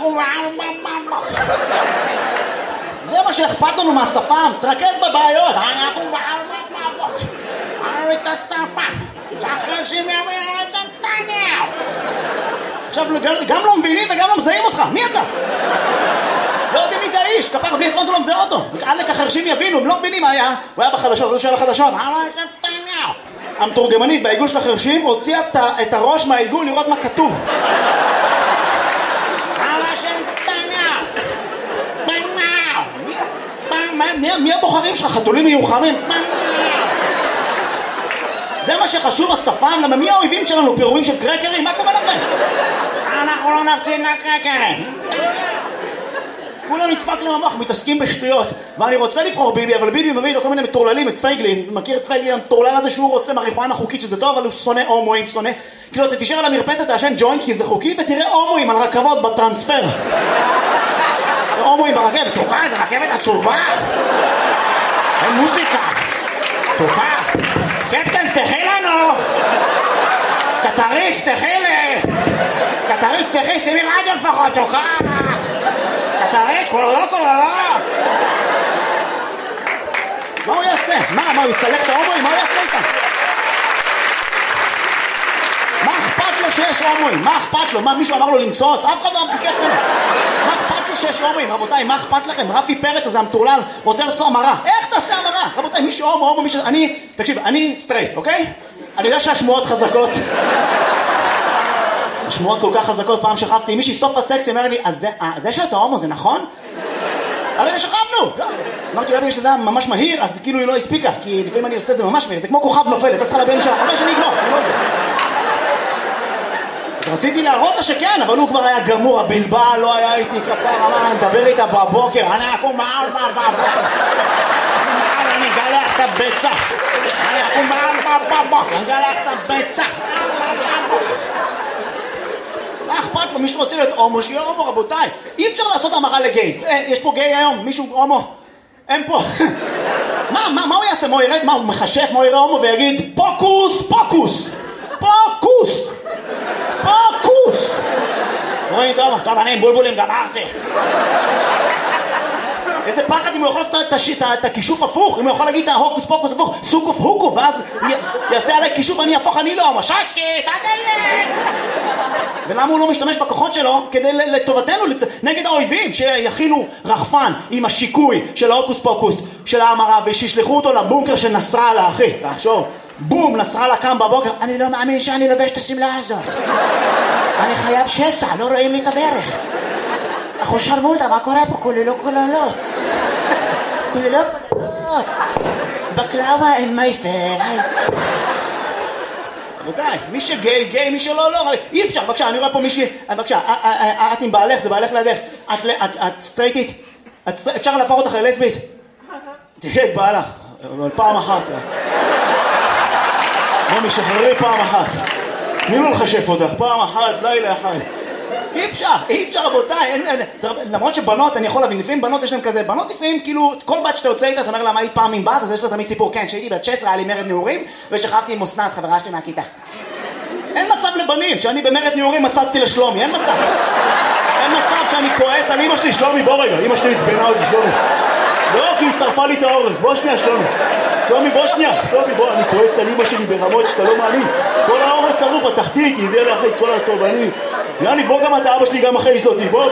זה מה שאכפת לנו מהשפם, תרכז בבעיות. את השפה, שהחרשים ימין את נתניהו. עכשיו, גם לא מבינים וגם לא מזהים אותך, מי אתה? לא יודעים מי זה האיש, כפר, בלי עשרות הוא לא מזהה אותו. עלק החרשים יבינו, הם לא מבינים מה היה. הוא היה בחדשות, הוא שהיה בחדשות. המתורגמנית בעיגול של החרשים הוציאה את הראש מהעיגול לראות מה כתוב. מי הבוחרים שלך? חתולים מיוחמים? זה מה שחשוב, השפם, למה מי האויבים שלנו? פירורים של קרקרים? מה קורה לכם? אנחנו לא נפסיד לקרקרים. כולם נדפק לממוח, מתעסקים בשטויות. ואני רוצה לבחור ביבי, אבל ביבי מביא לו כל מיני מטורללים, את פייגלין. מכיר את פייגלין המטורלל הזה שהוא רוצה מריחואנה חוקית שזה טוב, אבל הוא שונא הומואים, שונא. כאילו, אתה תישאר על המרפסת, תעשן ג'וינט כי זה חוקי, ותראה הומואים על רכבות בטרנספר. הומואים ברכבת, תוקע, זה רכבת עצובה. אין מוזיקה. תוקע. קפטן, פתחי לנו! קטרית, פתחי לי! קטרית, פתחי, שימי רדיו לפחות, תוקע! קטרית, כולו. מה הוא יעשה? מה, הוא יסלק את ההומואים? מה הוא יעשה איתם? מה אכפת לו שיש הומואים? מה אכפת לו? מה, מישהו אמר לו למצוץ? אף אחד לא ביקש ממנו. מה אכפת לו שיש הומואים? רבותיי, מה אכפת לכם? רפי פרץ הזה המטורלל רוצה לעשות המרה. איך תעשה המרה? רבותיי, מי שהומו, מי ש... תקשיב, אני סטרייט, אוקיי? אני יודע שהשמועות חזקות. השמועות כל כך חזקות, פעם שכבתי עם מישהי סוף הסקס, היא אומרת לי, אז זה שאתה הומו זה נכון? אבל שכבנו! אמרתי, אולי בגלל שזה היה ממש מהיר, אז כאילו היא לא הספיקה, כי לפעמים אני עושה את זה ממש מהיר, זה כמו כוכב נופל, אתה צריכה להבין שלה, אבל שאני אגמור, אני לא יודע. אז רציתי להראות לה שכן, אבל הוא כבר היה גמור, הבלבל לא היה איתי כפר, אמר, אני מדבר איתה בבוקר, אני אקום מעל בבוקר. אני אגלח את הביצה. אני אקום מעל בבוקר, אני אגלח את הביצה. מה אכפת לו? מי שרוצה להיות הומו, שיהיה הומו, רבותיי. אי אפשר לעשות המרה לגייז. יש פה גיי היום, מישהו הומו. אין פה. מה הוא יעשה? מה הוא ירד? מה הוא מחשף? מה הוא יראה הומו ויגיד פוקוס, פוקוס. פוקוס. פוקוס. רואים טוב, אני עם בולבולים גמרתי. איזה פחד אם הוא יכול לעשות את הכישוף הפוך, אם הוא יכול להגיד את ההוקוס פוקוס הפוך, סוקוף הוקו, ואז יעשה עליי כישוף, אני הפוך, אני לא, מששי, תדלת. ולמה הוא לא משתמש בכוחות שלו כדי לטובתנו, נגד האויבים, שיכינו רחפן עם השיקוי של ההוקוס פוקוס, של ההמרה, ושישלחו אותו לבונקר של נסראללה, אחי, תחשוב, בום, נסראללה קם בבוקר, אני לא מאמין שאני לובש את הסמלה הזאת. אני חייב שסע, לא רואים לי את הברך. אחו שרמוטה, מה קורה פה? כוללות. בקלאווה אין מייפל. רבותיי, מי שגיי, גיי, מי שלא, לא. אי אפשר, בבקשה, אני רואה פה מישהי, בבקשה, את עם בעלך, זה בעלך לידך. את סטרייטית, אפשר להפוך אותך ללסבית? תראה את בעלה, אבל פעם אחת. בוא משחררי פעם אחת. תני לו לחשף אותך, פעם אחת, לילה אחד. אי אפשר רבותיי, למרות שבנות, אני יכול להבין, לפעמים בנות יש להם כזה, בנות לפעמים כאילו, כל בת שאתה יוצא איתה, אתה אומר לה מה היית פעם עם בת, אז יש לו תמיד סיפור, כן, שהייתי בת 16, היה לי מרד נעורים, ושכבתי עם אסנת, חברה שלי מהכיתה. אין מצב לבנים, שאני במרד נעורים מצצתי לשלומי, אין מצב. אין מצב שאני כועס על אמא שלי, שלומי, בוא רגע, אמא שלי התבנה אותי שלומי. לא, כי היא שרפה לי את האורז, בוא שנייה שלומי. שלומי, בוא שנייה. שלומי, בוא, אני כועס על אמא שלי ברמות שאתה לא מאמין. כל האורז שרוף, התחתית, היא הביאה לי אחרי את כל התובעני. יאני, בוא גם אתה, אבא שלי גם אחרי זאתי, בוא.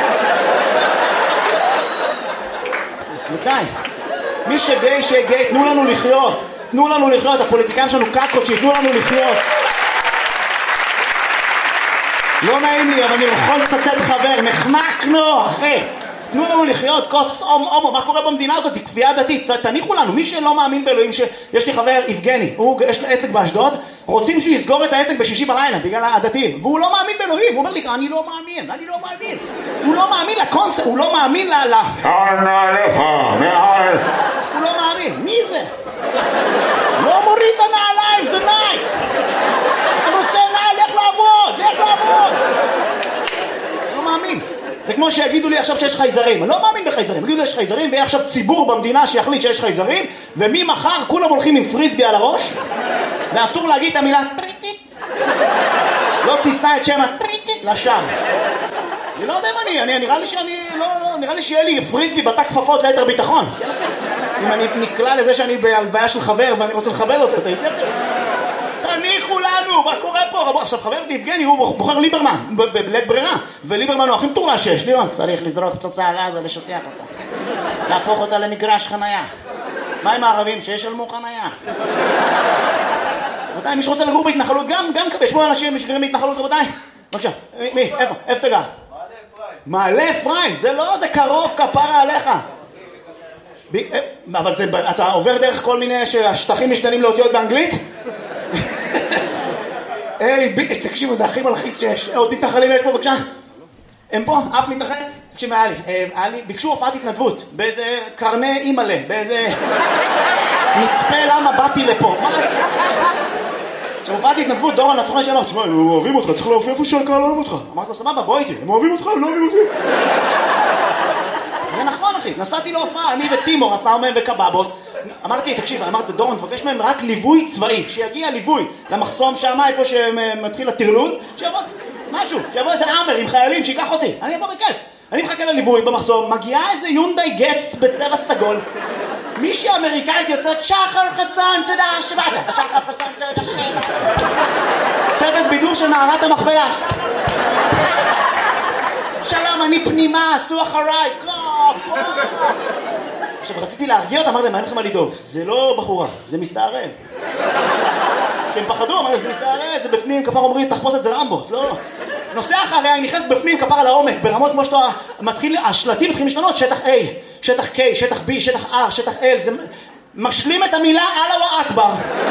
מתי? מי שגיי, שגיי, תנו לנו לחיות. תנו לנו לחיות, הפוליטיקאים שלנו קקות, שיתנו לנו לחיות. לא נעים לי, אבל אני יכול לצטט חבר, נחנקנו, אחי. תנו לנו לחיות, כוס הומו, מה קורה במדינה הזאת? היא כפייה דתית, תניחו לנו, מי שלא מאמין באלוהים, שיש לי חבר יבגני, יש לו עסק באשדוד, רוצים שהוא יסגור את העסק בשישי בלילה, בגלל הדתיים, והוא לא מאמין באלוהים, הוא אומר לי, אני לא מאמין, הוא לא מאמין לקונספט, הוא לא מאמין שנה לך, מעל. הוא לא מאמין, מי זה? לא מוריד את הנעליים, זה נייק. אתה רוצה נעל, לך לעבוד. לא מאמין. זה כמו שיגידו לי עכשיו שיש חייזרים, אני לא מאמין בחייזרים, יגידו לי יש חייזרים, ויהיה עכשיו ציבור במדינה שיחליט שיש חייזרים, וממחר כולם הולכים עם פריסבי על הראש, ואסור להגיד את המילה טריטית, לא תישא את שם הטריטית לשם. אני לא יודע אם נראה לי שיהיה לי פריסבי בתא כפפות ליתר ביטחון. אם אני נקלע לזה שאני בהלוויה של חבר ואני רוצה לכבד אותו, תניחו לנו, מה קורה פה? עכשיו חבר יבגני הוא בוחר ליברמן בלית ברירה, וליברמן הוא הכי מטורלל שיש. ליברמן צריך לזרוק פצצה על עזה, לשטח אותה, להפוך אותה למגרש חנייה. מה עם הערבים שישלמו חנייה? רבותיי, מי שרוצה לגור בהתנחלות, גם יש פה אנשים שגרים בהתנחלות, רבותיי. בבקשה, מי? איפה תגע? מעלה אפרים, זה לא, זה קרוב, כפרה עליך. אבל אתה עובר דרך כל מיני שהשטחים משתנים לאותיות באנגלית? תקשיבו, זה הכי מלחיץ שיש. עוד מתנחלים יש פה, בבקשה? הם פה? אף מתנחל? תקשיב, היה לי, ביקשו הופעת התנדבות באיזה קרני אימאלה, באיזה מצפה למה באתי לפה. כשהופעת התנדבות, דורון הסוכן שאמר, תשמע, הם אוהבים אותך, צריך להופיע איפה שהקהל אוהב אותך. אמרתי לו, סבבה, בוא איתי, הם אוהבים אותך, הם לא אוהבים אותי. זה נכון, אחי, נסעתי להופעה, אני וטימור, הסאומן וקבאבוס. אמרתי, תקשיב, אמרתי, דורון, תבקש מהם רק ליווי צבאי, שיגיע ליווי למחסום שם, איפה שמתחיל הטרלול, שיבוא משהו, שיבוא איזה עמר עם חיילים, שיקח אותי, אני אבוא בכיף. אני מחכה לליווי במחסום, מגיעה איזה יונדאי גץ בצבע סגול, מישהי אמריקאית יוצאת, שחר חסון, תודה שבאת, שחר חסון, תודה שבאת. צוות בידור של מערת המכפלה. שלום, אני פנימה, עשו אחריי, עכשיו רציתי להרגיע אותה, אמרתי להם, אין לכם מה לדאוג, זה לא בחורה, זה מסתערל. כי הם פחדו, אמרתי, זה מסתערל, זה בפנים, כפר אומרים, תחפוש את זה רמבות, לא. נוסע אחריה, היא נכנסת בפנים, כפר על העומק, ברמות כמו שאתה מתחיל, השלטים מתחילים להשתנות, שטח A, שטח K, שטח B, שטח R, שטח L, זה משלים את המילה אללה אכבר.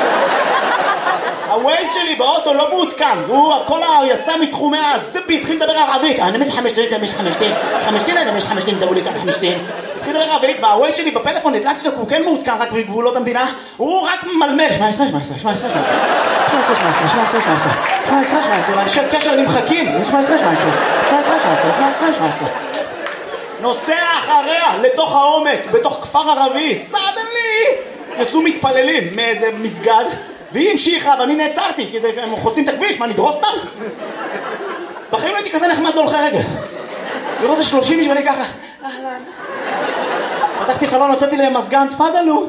הווייז שלי באוטו לא מעודכן, הוא הכל יצא מתחומי הזבי, התחיל לדבר ערבית, אני מש חמשתין, דאו לי כאן חמשתין. התחיל לדבר ערבית, והווייז שלי בפלאפון הדלקתי אותו, הוא כן מעודכן רק בגבולות המדינה, הוא רק מלמש, קשר נמחקים, נוסע אחריה לתוך העומק, בתוך כפר ערבי, סדנלי, יצאו מתפללים מאיזה מסגד, והיא המשיכה ואני נעצרתי, כי הם חוצים את הכביש, מה נדרוס אותם? בחיים לא הייתי כזה נחמד בהולכי רגל. לראות את 30 איש ואני ככה, אהלן. פתחתי חלון, הוצאתי להם מזגן, תפדלו.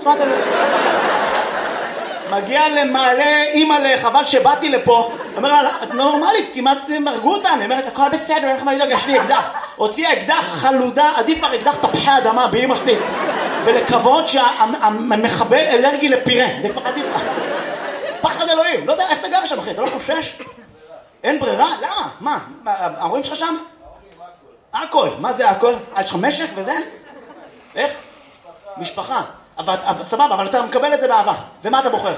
מגיע למעלה אימא'לה, חבל שבאתי לפה. אומר לה, את נורמלית, כמעט הרגו אותם. היא אומרת, הכל בסדר, אין לך מה לדאוג, יש לי אקדח. הוציאה אקדח חלודה, עדיף כבר אקדח תפוחי אדמה באמא שלי. ולקוות שהמחבל אלרגי לפירה, זה כבר עדיף לך. פחד אלוהים, לא יודע איך אתה גר שם אחי, אתה לא חושש? אין ברירה? למה? מה? ההורים שלך שם? הכל, מה זה הכל? יש לך משק וזה? איך? משפחה. סבבה, אבל אתה מקבל את זה באהבה. ומה אתה בוחר?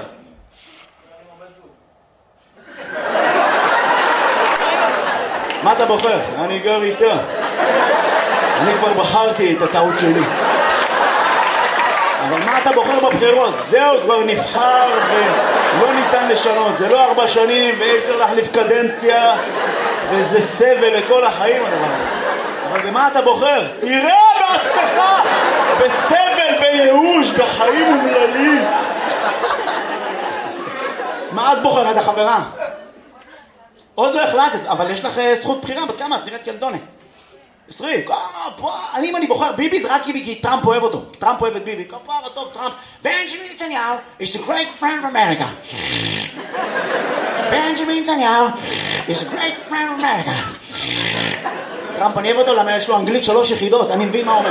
מה אתה בוחר? אני גר איתה. אני כבר בחרתי את הטעות שלי. אבל מה אתה בוחר בבחירות? זהו, כבר נבחר ולא ניתן לשנות. זה לא 4 שנים ואי אפשר להחליף קדנציה וזה סבל לכל החיים הדבר. אבל במה אתה בוחר? תראה בעצמך! בסבל, בייאוש, בחיים אומללים. מה את בוחרת, החברה? עוד לא החלטת, אבל יש לך זכות בחירה. בת כמה? את נראית ילדונת. 20. אם אני בוחר ביבי זה רק כי טראמפ אוהב אותו. טראמפ אוהב את ביבי. כפרה טוב טראמפ. בנג'מין נתניהו is a great friend of America. בנג'מין נתניהו is a great friend of America. טראמפ אני אוהב אותו למה יש לו אנגלית 3 יחידות. אני מבין מה הוא אומר.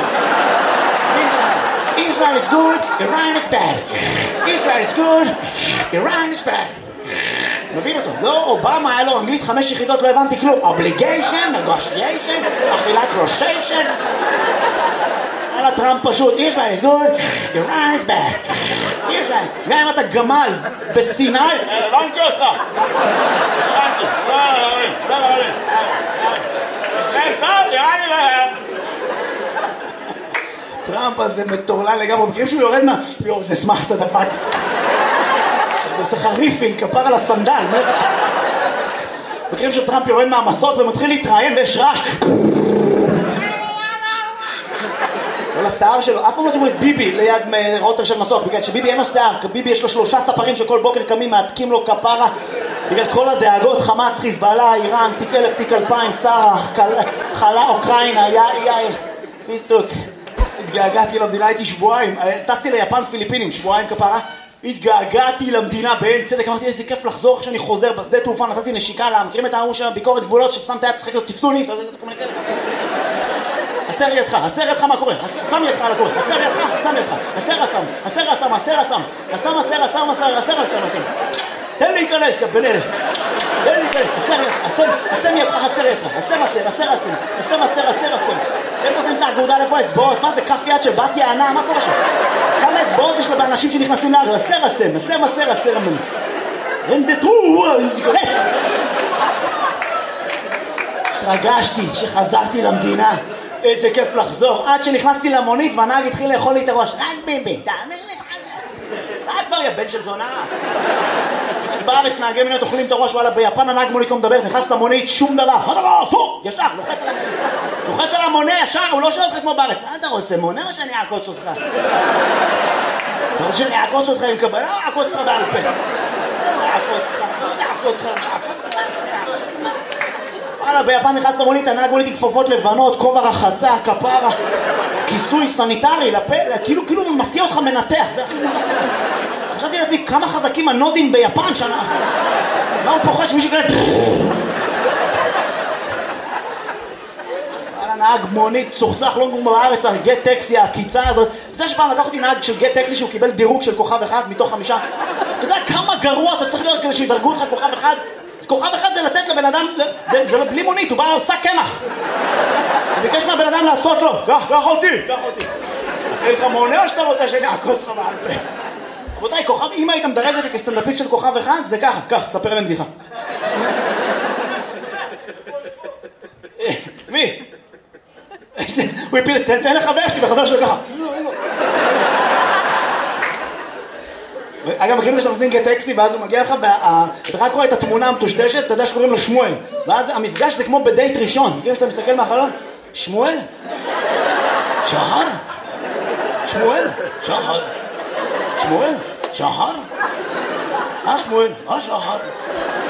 Israel is good, Iran is bad. Israel is good, Iran is bad. מבין אותו. לא, אובמה היה לו אנגלית 5 יחידות, לא הבנתי כלום. Obligation, negotiation, אכילת ראשיישן. על הטראמפ פשוט. Israel is good, Iran is bad. Israel, גם אם אתה גמל בסיני, הבנתי אותך. הבנתי. לא. ישראל טוב, איראן היא להם. טראמפ הזה מטורלל לגמרי, מכירים שהוא יורד מה... יור, זה שמח את הדפת. עושה לך ריפינג, כפר על הסנדל. מכירים שטראמפ יורד מהמסוק ומתחיל להתראיין ויש רעש. כל השיער שלו, אף פעם לא תראו את ביבי ליד רוטר של מסוק, בגלל שביבי אין לו שיער, ביבי יש לו 3 ספרים שכל בוקר קמים, מעתקים לו כפרה. בגלל כל הדאגות, חמאס, חיזבאללה, איראן, תיק 1000, תיק 2000, שרה, חלה, אוקראינה, יאיר, פיסטוק. התגעגעתי למדינה, הייתי שבועיים, טסתי ליפן פיליפינים, שבועיים כפרה. התגעגעתי למדינה בעין צדק, אמרתי איזה כיף לחזור כשאני חוזר בשדה תעופה, נתתי נשיקה לה, מכירים את העמוש של ביקורת גבולות ששם את היד, צחק לו, תפסוני, הסר ידך, מה קורה? שם ידך על הקורא, הסר ידך, שם ידך, הסר, תן לי להיכנס, יא בן אלף, תן לי להיכנס, הסם ידך, הסר, איפה שמים את האגודה, איפה האצבעות? מה זה, כף יד של בת יענה? מה קורה שם? כמה אצבעות יש לאנשים שנכנסים לאגר? הסר, רנדטרו, כנס! התרגשתי שחזרתי למדינה, איזה כיף לחזור, עד שנכנסתי למונית והנהג התחיל לאכול לי את הראש. רק ביבי, תאמר לי, סע כבר יא בן של זונה. בארץ נהגי מוניות אוכלים את הראש, וואלה, ביפן הנהג מונית לא מדבר, נכנס למונית, שום דבר, ישר, לוחץ על המונה, ישר, הוא לא שואל אותך כמו בארץ. מה אתה רוצה, מונה או שאני אעקוץ אותך? אתה רוצה שאני אעקוץ אותך עם קבלה או אעקוץ אותך בעל פה? אעקוץ אותך. וואלה, ביפן נכנס למונית, הנהג מונית עם כפפות לבנות, כובע רחצה, כפרה, כיסוי סניטרי, לפה, כאילו מסיע אותך מנתח, זה הכי מוזר. חשבתי לעצמי, כמה חזקים הנודים ביפן שנה. מה הוא פוחד שמישהו כזה... נהג מונית צוחצח לא כמו בארץ, גט טקסי, הקיצה הזאת. אתה יודע שפעם לקח אותי נהג של גט טקסי שהוא קיבל דירוג של כוכב אחד מתוך 5. אתה יודע כמה גרוע אתה צריך להיות כדי שידרגו לך כוכב אחד? כוכב אחד זה לתת לבן אדם, זה לא בלי מונית, הוא בא עושה קמח. הוא ביקש מהבן אדם לעשות לו, קח אותי. אין לך מונה או שאתה רוצה שאני אעקוץ לך בעל פה? רבותיי, כוכב, אם היית מדרג אותי כסטנדאפיסט של כוכב אחד, זה ככה, ספר להם בדיחה. מי? הוא הפיל, תן לחבר שלי, וחבר שלו ככה. אגב, מכירים שאתה מזמין גט טקסי, ואז הוא מגיע לך, אתה רק רואה את התמונה המטושטשת, אתה יודע שקוראים לו שמואל. ואז המפגש זה כמו בדייט ראשון. מכירים שאתה מסתכל מהחלון? שמואל? שחר? שמואל? שחר? שמואל? שחר? שמואל? שחר?